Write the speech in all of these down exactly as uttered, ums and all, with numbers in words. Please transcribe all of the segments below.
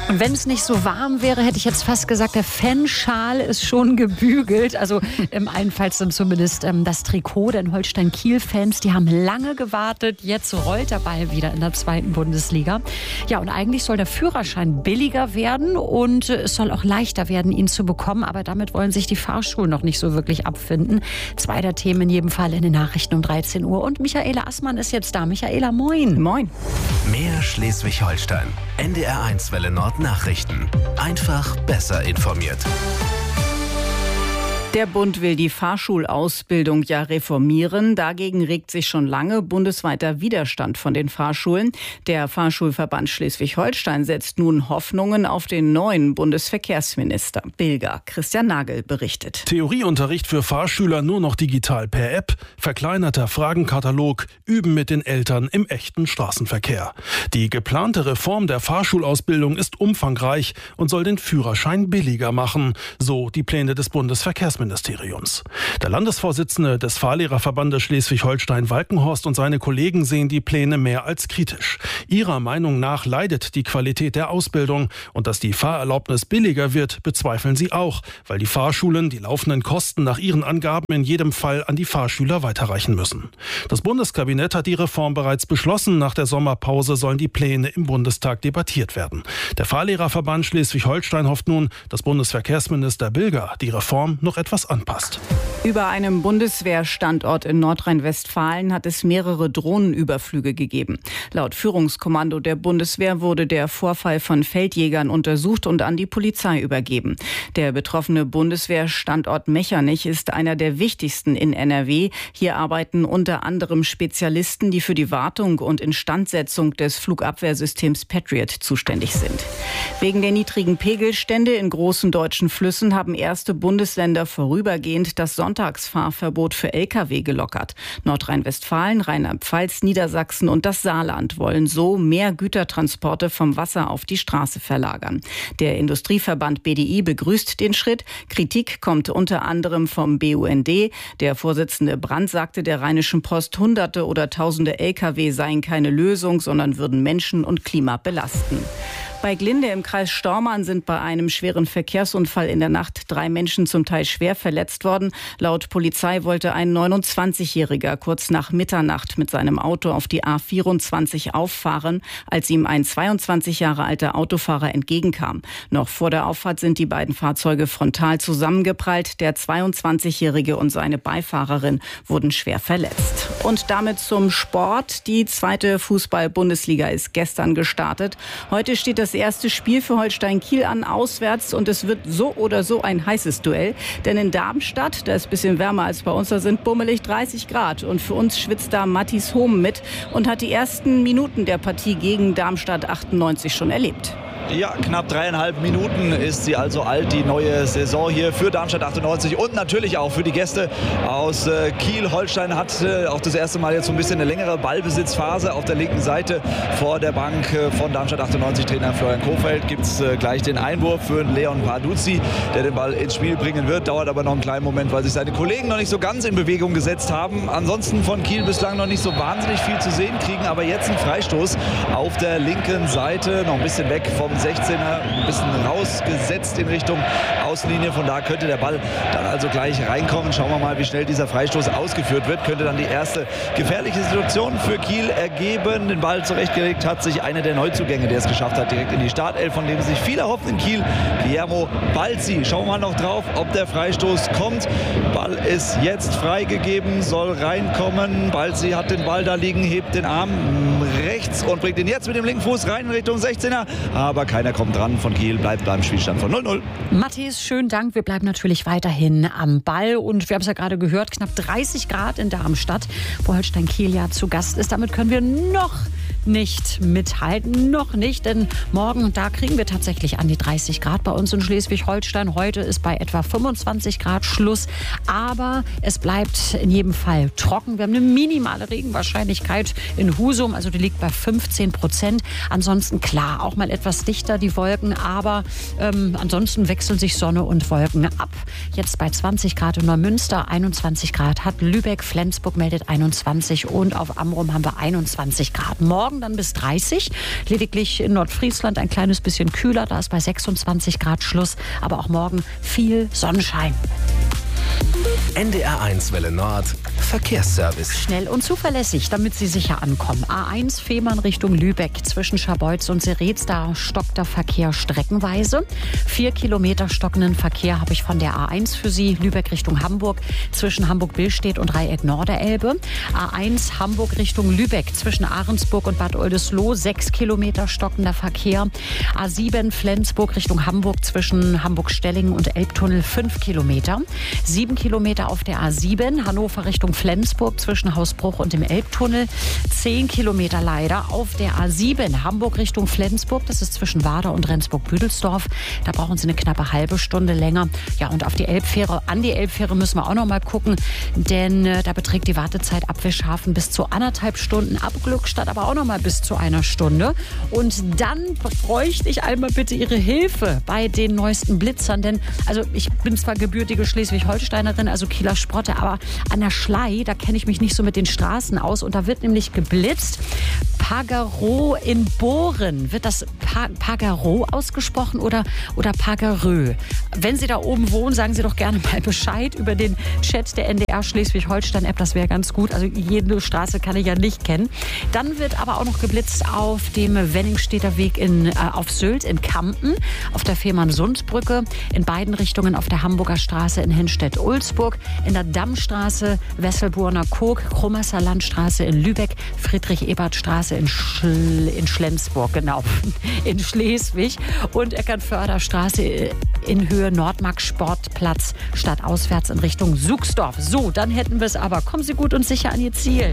Und wenn es nicht so warm wäre, hätte ich jetzt fast gesagt, der Fanschal ist schon gebügelt. Also ähm, allenfalls dann zumindest ähm, das Trikot. Denn Holstein-Kiel-Fans, die haben lange gewartet. Jetzt rollt der Ball wieder in der zweiten Bundesliga. Ja, und eigentlich soll der Führerschein billiger werden und äh, es soll auch leichter werden, ihn zu bekommen. Aber damit wollen sich die Fahrschulen noch nicht so wirklich abfinden. Zwei der Themen in jedem Fall in den Nachrichten um dreizehn Uhr. Und Michaela Assmann ist jetzt da. Michaela, moin. Moin. Mehr Schleswig-Holstein. N D R eins Welle Nord Nachrichten. Einfach besser informiert. Der Bund will die Fahrschulausbildung ja reformieren. Dagegen regt sich schon lange bundesweiter Widerstand von den Fahrschulen. Der Fahrschulverband Schleswig-Holstein setzt nun Hoffnungen auf den neuen Bundesverkehrsminister. Bilger Christian Nagel berichtet. Theorieunterricht für Fahrschüler nur noch digital per App, verkleinerter Fragenkatalog, Üben mit den Eltern im echten Straßenverkehr. Die geplante Reform der Fahrschulausbildung ist umfangreich und soll den Führerschein billiger machen, so die Pläne des Bundesverkehrsministeriums. Ministeriums. Der Landesvorsitzende des Fahrlehrerverbandes Schleswig-Holstein, Walkenhorst, und seine Kollegen sehen die Pläne mehr als kritisch. Ihrer Meinung nach leidet die Qualität der Ausbildung und dass die Fahrerlaubnis billiger wird, bezweifeln sie auch, weil die Fahrschulen die laufenden Kosten nach ihren Angaben in jedem Fall an die Fahrschüler weiterreichen müssen. Das Bundeskabinett hat die Reform bereits beschlossen. Nach der Sommerpause sollen die Pläne im Bundestag debattiert werden. Der Fahrlehrerverband Schleswig-Holstein hofft nun, dass Bundesverkehrsminister Bilger die Reform noch etwas anpasst. Über einem Bundeswehrstandort in Nordrhein-Westfalen hat es mehrere Drohnenüberflüge gegeben. Laut Führungskommando der Bundeswehr wurde der Vorfall von Feldjägern untersucht und an die Polizei übergeben. Der betroffene Bundeswehrstandort Mechernich ist einer der wichtigsten in N R W. Hier arbeiten unter anderem Spezialisten, die für die Wartung und Instandsetzung des Flugabwehrsystems Patriot zuständig sind. Wegen der niedrigen Pegelstände in großen deutschen Flüssen haben erste Bundesländer vorübergehend das Sonntagsfahrverbot für L K W gelockert. Nordrhein-Westfalen, Rheinland-Pfalz, Niedersachsen und das Saarland wollen so mehr Gütertransporte vom Wasser auf die Straße verlagern. Der Industrieverband B D I begrüßt den Schritt. Kritik kommt unter anderem vom B U N D. Der Vorsitzende Brandt sagte der Rheinischen Post, Hunderte oder Tausende L K W seien keine Lösung, sondern würden Menschen und Klima belasten. Bei Glinde im Kreis Stormarn sind bei einem schweren Verkehrsunfall in der Nacht drei Menschen zum Teil schwer verletzt worden. Laut Polizei wollte ein neunundzwanzigjähriger kurz nach Mitternacht mit seinem Auto auf die A vierundzwanzig auffahren, als ihm ein zweiundzwanzig Jahre alter Autofahrer entgegenkam. Noch vor der Auffahrt sind die beiden Fahrzeuge frontal zusammengeprallt. Der zweiundzwanzigjährige und seine Beifahrerin wurden schwer verletzt. Und damit zum Sport. Die zweite Fußball-Bundesliga ist gestern gestartet. Heute steht das erste Spiel für Holstein-Kiel an, auswärts, und es wird so oder so ein heißes Duell. Denn in Darmstadt, da ist ein bisschen wärmer als bei uns, da sind bummelig dreißig Grad. Und für uns schwitzt da Mattis Hohm mit und hat die ersten Minuten der Partie gegen Darmstadt achtundneunzig schon erlebt. Ja, knapp dreieinhalb Minuten ist sie also alt, die neue Saison hier für Darmstadt achtundneunzig und natürlich auch für die Gäste aus äh, Kiel. Holstein hat äh, auch das erste Mal jetzt so ein bisschen eine längere Ballbesitzphase auf der linken Seite vor der Bank äh, von Darmstadt achtundneunzig. Trainer Florian Kohfeldt gibt es äh, gleich den Einwurf für Leon Parduzzi, der den Ball ins Spiel bringen wird. Dauert aber noch einen kleinen Moment, weil sich seine Kollegen noch nicht so ganz in Bewegung gesetzt haben. Ansonsten von Kiel bislang noch nicht so wahnsinnig viel zu sehen, kriegen aber jetzt einen Freistoß auf der linken Seite, noch ein bisschen weg vom sechzehner, ein bisschen rausgesetzt in Richtung Außenlinie. Von da könnte der Ball dann also gleich reinkommen. Schauen wir mal, wie schnell dieser Freistoß ausgeführt wird. Könnte dann die erste gefährliche Situation für Kiel ergeben. Den Ball zurechtgelegt hat sich einer der Neuzugänge, der es geschafft hat, direkt in die Startelf, von dem sich viele erhoffen in Kiel, Guillermo Balzi. Schauen wir mal noch drauf, ob der Freistoß kommt. Ball ist jetzt freigegeben, soll reinkommen. Balzi hat den Ball da liegen, hebt den Arm rechts und bringt ihn jetzt mit dem linken Fuß rein in Richtung sechzehner. Aber keiner kommt dran von Kiel, bleibt beim Spielstand von null null. Matthias, schönen Dank. Wir bleiben natürlich weiterhin am Ball. Und wir haben es ja gerade gehört, knapp dreißig Grad in Darmstadt, wo Holstein Kiel ja zu Gast ist. Damit können wir noch nicht mithalten, noch nicht, denn morgen, und da kriegen wir tatsächlich an die dreißig Grad bei uns in Schleswig-Holstein. Heute ist bei etwa fünfundzwanzig Grad Schluss, aber es bleibt in jedem Fall trocken. Wir haben eine minimale Regenwahrscheinlichkeit in Husum, also die liegt bei fünfzehn Prozent. Ansonsten klar, auch mal etwas dichter die Wolken, aber ähm, ansonsten wechseln sich Sonne und Wolken ab. Jetzt bei zwanzig Grad in Neumünster, einundzwanzig Grad hat Lübeck, Flensburg meldet einundzwanzig und auf Amrum haben wir einundzwanzig Grad. Morgen Morgen dann bis dreißig. Lediglich in Nordfriesland ein kleines bisschen kühler. Da ist bei sechsundzwanzig Grad Schluss. Aber auch morgen viel Sonnenschein. N D R eins Welle Nord Verkehrsservice. Schnell und zuverlässig, damit Sie sicher ankommen. A eins Fehmarn Richtung Lübeck. Zwischen Scharbeutz und Seretz, da stockt der Verkehr streckenweise. Vier Kilometer stockenden Verkehr habe ich von der A eins für Sie. Lübeck Richtung Hamburg. Zwischen Hamburg-Billstedt und Dreieck-Norderelbe. A eins Hamburg Richtung Lübeck. Zwischen Ahrensburg und Bad Oldesloe. Sechs Kilometer stockender Verkehr. A sieben Flensburg Richtung Hamburg. Zwischen Hamburg-Stellingen und Elbtunnel. Fünf Kilometer. Sieben Kilometer auf der A sieben. Hannover Richtung Flensburg zwischen Hausbruch und dem Elbtunnel. Zehn Kilometer leider auf der A sieben. Hamburg Richtung Flensburg. Das ist zwischen Warder und Rendsburg-Büdelsdorf. Da brauchen Sie eine knappe halbe Stunde länger. Ja, und auf die Elbfähre, an die Elbfähre müssen wir auch noch mal gucken. Denn äh, da beträgt die Wartezeit ab Wischhafen bis zu anderthalb Stunden. Ab Glückstadt aber auch noch mal bis zu einer Stunde. Und dann bräuchte ich einmal bitte Ihre Hilfe bei den neuesten Blitzern. Denn also ich bin zwar gebürtige Schleswig-Holsteinerin, also Kieler Sprotte, aber an der Schlei, da kenne ich mich nicht so mit den Straßen aus. Und da wird nämlich geblitzt. Pagarow in Bohren. Wird das pa Pagarow ausgesprochen oder, oder Pagarö? Wenn Sie da oben wohnen, sagen Sie doch gerne mal Bescheid über den Chat der N D R Schleswig-Holstein-App. Das wäre ganz gut. Also jede Straße kann ich ja nicht kennen. Dann wird aber auch noch geblitzt auf dem Wenningstedter Weg in, äh, auf Sylt in Kampen, auf der Fehmarn-Sund-Brücke, in beiden Richtungen auf der Hamburger Straße in Henstedt-Ulzburg, in der Dammstraße, Wesselburner Kog, Krummasser Landstraße in Lübeck, Friedrich-Ebert-Straße in, Schl in Schlensburg, genau, in Schleswig und Eckernförder-Straße in Höhe Nordmark-Sportplatz stadtauswärts in Richtung Suchsdorf. So, dann hätten wir es aber. Kommen Sie gut und sicher an Ihr Ziel.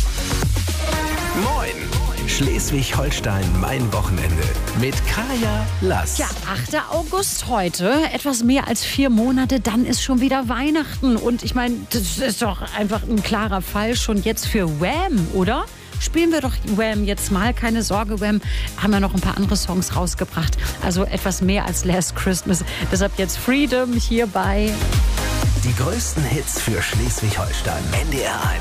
Moin! Schleswig-Holstein, mein Wochenende mit Kaya Lass. Ja, achter August heute, etwas mehr als vier Monate, dann ist schon wieder Weihnachten. Und ich meine, das ist doch einfach ein klarer Fall schon jetzt für Wham, oder? Spielen wir doch Wham jetzt mal. Keine Sorge, Wham haben ja noch ein paar andere Songs rausgebracht. Also etwas mehr als Last Christmas. Deshalb jetzt Freedom hier bei... Die größten Hits für Schleswig-Holstein. N D R eins.